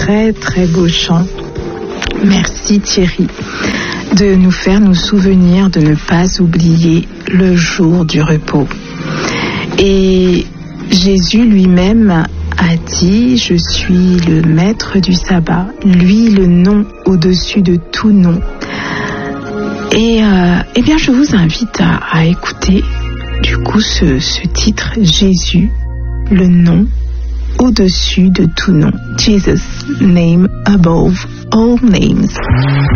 très très beau chant. Merci Thierry de nous faire nous souvenir de ne pas oublier le jour du repos. Et Jésus lui-même a dit: je suis le maître du sabbat, lui le nom au-dessus de tout nom. Et eh bien je vous invite à écouter du coup ce titre, Jésus, le nom au-dessus de tout nom. Jesus, name above all names.